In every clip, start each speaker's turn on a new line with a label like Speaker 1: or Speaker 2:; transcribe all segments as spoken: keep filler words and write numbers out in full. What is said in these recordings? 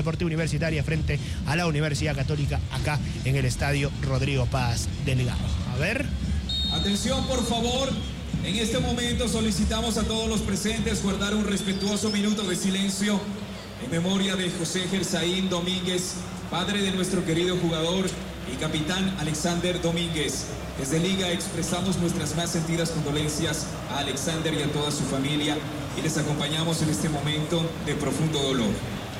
Speaker 1: Deportiva Universitaria frente a la Universidad Católica acá en el Estadio Rodrigo Paz Delgado. A ver.
Speaker 2: Atención, por favor. En este momento solicitamos a todos los presentes guardar un respetuoso minuto de silencio en memoria de José Gersaín Domínguez, padre de nuestro querido jugador y capitán Alexander Domínguez. Desde Liga expresamos nuestras más sentidas condolencias a Alexander y a toda su familia y les acompañamos en este momento de profundo dolor.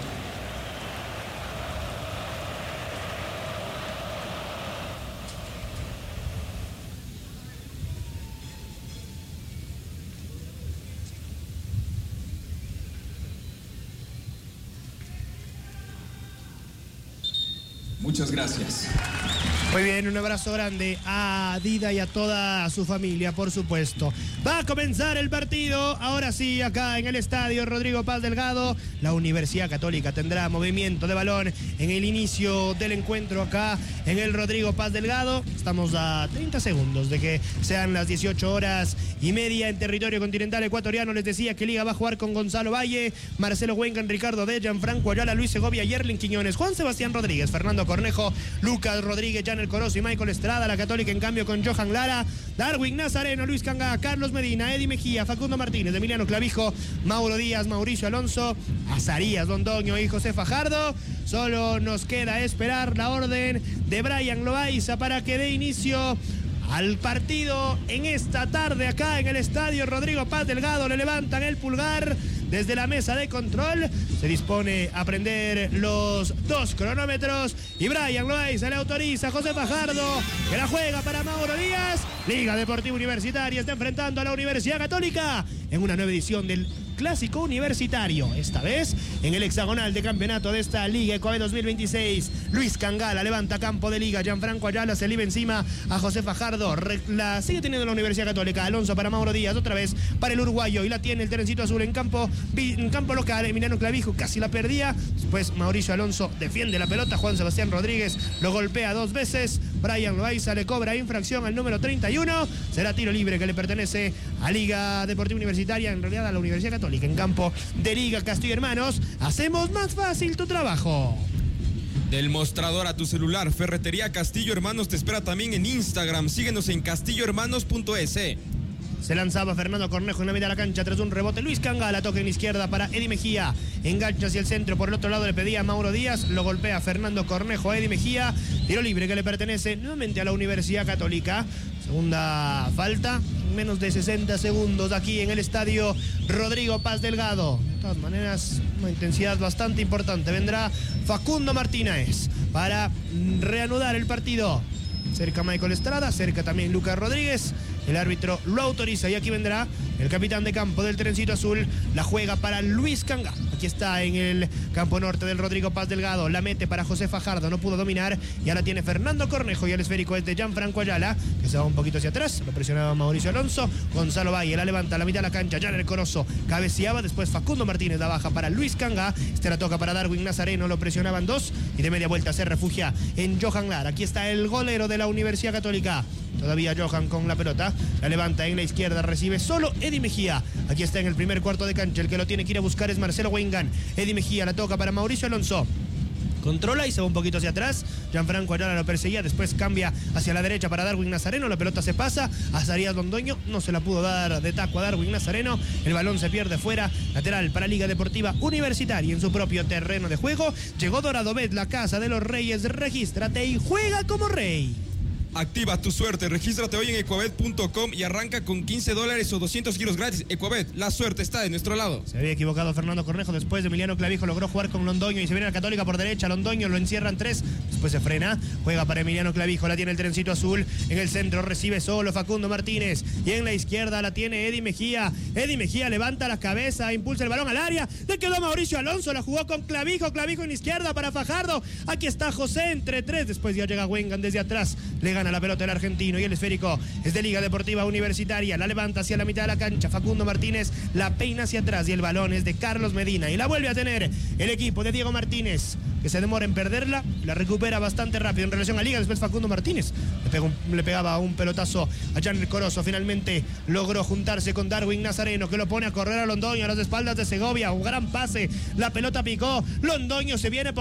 Speaker 2: Muchas gracias.
Speaker 1: Muy bien, un abrazo grande a Dida y a toda su familia, por supuesto. Va a comenzar el partido, ahora sí, acá en el Estadio Rodrigo Paz Delgado. La Universidad Católica tendrá movimiento de balón en el inicio del encuentro acá en el Rodrigo Paz Delgado. Estamos a treinta segundos de que sean las dieciocho horas y media en territorio continental ecuatoriano. Les decía que Liga va a jugar con Gonzalo Valle, Marcelo Huencan, Ricardo De, Gianfranco Ayala, Luis Segovia, Yerlin Quiñones, Juan Sebastián Rodríguez, Fernando Cornejo, Lucas Rodríguez, Jan El Corozo y Michael Estrada. La Católica en cambio con Johan Lara, Darwin Nazareno, Luis Canga, Carlos Medina, Eddie Mejía, Facundo Martínez, Emiliano Clavijo, Mauro Díaz, Mauricio Alonso, Azarías Londoño y José Fajardo. Solo nos queda esperar la orden de Brian Loaiza para que dé inicio al partido en esta tarde acá en el Estadio Rodrigo Paz Delgado. Le levantan el pulgar desde la mesa de control. Se dispone a prender los dos cronómetros y Brian Loaiza le autoriza a José Fajardo, que la juega para Mauro Díaz. Liga Deportiva Universitaria está enfrentando a la Universidad Católica en una nueva edición del Clásico Universitario, esta vez en el hexagonal de campeonato de esta Liga Ecuador dos mil veintiséis. Luis Cangala levanta campo de Liga, Gianfranco Ayala se le iba encima a José Fajardo, la sigue teniendo la Universidad Católica. Alonso para Mauro Díaz, otra vez para el uruguayo, y la tiene el trencito azul en campo, en campo local. Emiliano Clavijo casi la perdía, después Mauricio Alonso defiende la pelota, Juan Sebastián Rodríguez lo golpea dos veces, Brian Loaiza le cobra infracción al número treinta y uno, será tiro libre que le pertenece a Liga Deportiva Universitaria, en realidad a la Universidad Católica. En campo de Liga Castillo Hermanos, hacemos más fácil tu trabajo.
Speaker 3: Del mostrador a tu celular, Ferretería Castillo Hermanos te espera también en Instagram. Síguenos en castillo hermanos punto es.
Speaker 1: Se lanzaba Fernando Cornejo en la mitad de la cancha tras un rebote. Luis Cangala toca en izquierda para Eddie Mejía. Engancha hacia el centro. Por el otro lado le pedía a Mauro Díaz. Lo golpea Fernando Cornejo a Eddie Mejía. Tiro libre que le pertenece nuevamente a la Universidad Católica. Segunda falta. Menos de sesenta segundos aquí en el Estadio Rodrigo Paz Delgado. De todas maneras, una intensidad bastante importante. Vendrá Facundo Martínez para reanudar el partido. Cerca Michael Estrada, cerca también Lucas Rodríguez. El árbitro lo autoriza y aquí vendrá el capitán de campo del trencito azul. La juega para Luis Canga. Aquí está en el campo norte del Rodrigo Paz Delgado. La mete para José Fajardo, no pudo dominar. Y ahora tiene Fernando Cornejo y el esférico es de Gianfranco Ayala, que se va un poquito hacia atrás. Lo presionaba Mauricio Alonso. Gonzalo Valle la levanta a la mitad de la cancha. Jan El Corozo cabeceaba. Después Facundo Martínez la baja para Luis Canga. Este la toca para Darwin Nazareno. Lo presionaban dos. Y de media vuelta se refugia en Johan Lara. Aquí está el golero de la Universidad Católica. Todavía Johan con la pelota. La levanta en la izquierda. Recibe solo Eddie Mejía. Aquí está en el primer cuarto de cancha. El que lo tiene que ir a buscar es Marcelo Huencan. Eddie Mejía la toca para Mauricio Alonso. Controla y se va un poquito hacia atrás. Gianfranco Ayala lo perseguía. Después cambia hacia la derecha para Darwin Nazareno. La pelota se pasa. Azarías Londoño no se la pudo dar de taco a Darwin Nazareno. El balón se pierde fuera. Lateral para Liga Deportiva Universitaria en su propio terreno de juego. Llegó Dorado Bet, la casa de los reyes. Regístrate y juega como rey.
Speaker 3: Activa tu suerte, regístrate hoy en ecuabet punto com y arranca con quince dólares o doscientos giros gratis. Ecuabet, la suerte está de nuestro lado.
Speaker 1: Se había equivocado Fernando Cornejo, después de Emiliano Clavijo logró jugar con Londoño y se viene la Católica por derecha. Londoño lo encierran tres, después se frena, juega para Emiliano Clavijo, la tiene el trencito azul, en el centro recibe solo Facundo Martínez y en la izquierda la tiene Eddie Mejía. Eddie Mejía levanta la cabeza, impulsa el balón al área, le quedó Mauricio Alonso, la jugó con Clavijo, Clavijo en la izquierda para Fajardo. Aquí está José entre tres, después ya llega Huencan desde atrás, le gana la pelota el argentino y el esférico es de Liga Deportiva Universitaria. La levanta hacia la mitad de la cancha. Facundo Martínez la peina hacia atrás y el balón es de Carlos Medina. Y la vuelve a tener el equipo de Diego Martínez, que se demora en perderla. La recupera bastante rápido en relación a Liga. Después Facundo Martínez le, pegó un, le pegaba un pelotazo a Jan El Corozo. Finalmente logró juntarse con Darwin Nazareno, que lo pone a correr a Londoño a las espaldas de Segovia. Un gran pase. La pelota picó. Londoño se viene por